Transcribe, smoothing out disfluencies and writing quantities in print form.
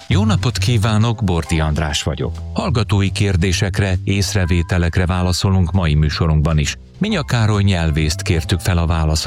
Jó napot kívánok, Borti András vagyok. Hallgatói kérdésekre, észrevételekre válaszolunk mai műsorunkban is. Minyak Károly nyelvészt kértük fel a válaszadásra.